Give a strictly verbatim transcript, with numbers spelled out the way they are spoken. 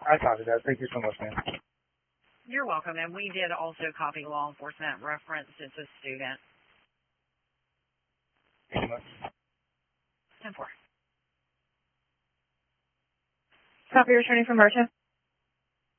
I copy that. Thank you so much, man. You're welcome. And we did also copy law enforcement reference. It's a student. Thank you much. ten four. Copy returning from Merchant.